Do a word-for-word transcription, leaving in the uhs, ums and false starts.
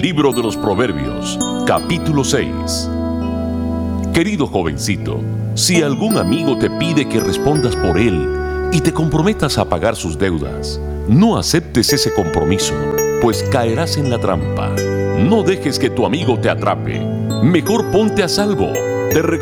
Libro de los Proverbios, capítulo seis. Querido jovencito, si algún amigo te pide que respondas por él y te comprometas a pagar sus deudas, no aceptes ese compromiso, pues caerás en la trampa. No dejes que tu amigo te atrape. Mejor ponte a salvo. Te